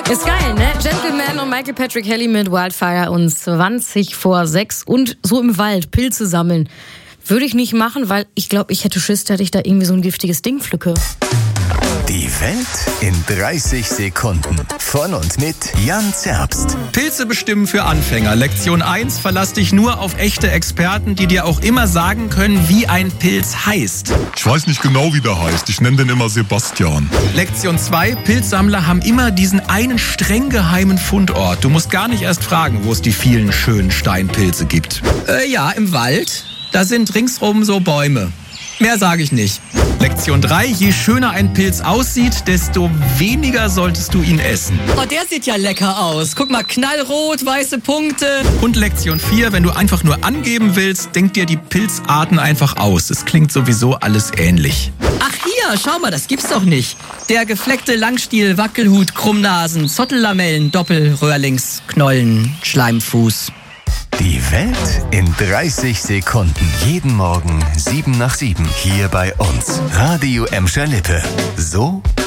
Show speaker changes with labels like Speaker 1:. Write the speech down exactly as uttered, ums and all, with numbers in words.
Speaker 1: Ist geil, ne? Gentleman und Michael Patrick Kelly mit Wildfire und zwanzig vor sechs und so im Wald Pilze sammeln. Würde ich nicht machen, weil ich glaube, ich hätte Schiss, dass ich da irgendwie so ein giftiges Ding pflücke.
Speaker 2: Die Welt in dreißig Sekunden. Von und mit Jan Zerbst.
Speaker 3: Pilze bestimmen für Anfänger. Lektion eins. Verlass dich nur auf echte Experten, die dir auch immer sagen können, wie ein Pilz heißt.
Speaker 4: Ich weiß nicht genau, wie der heißt. Ich nenne den immer Sebastian.
Speaker 3: Lektion zwei. Pilzsammler haben immer diesen einen streng geheimen Fundort. Du musst gar nicht erst fragen, wo es die vielen schönen Steinpilze gibt. Äh, ja, im Wald. Da sind ringsrum so Bäume. Mehr sage ich nicht. Lektion drei. Je schöner ein Pilz aussieht, desto weniger solltest du ihn essen.
Speaker 5: Oh, der sieht ja lecker aus. Guck mal, knallrot, weiße Punkte.
Speaker 3: Und Lektion vier. Wenn du einfach nur angeben willst, denk dir die Pilzarten einfach aus. Es klingt sowieso alles ähnlich.
Speaker 5: Ach hier, schau mal, das gibt's doch nicht. Der gefleckte Langstiel, Wackelhut, Krummnasen, Zottellamellen, Doppelröhrlings, Knollen, Schleimfuß.
Speaker 2: Die Welt in dreißig Sekunden. Jeden Morgen sieben nach sieben. Hier bei uns. Radio Emscher Lippe. So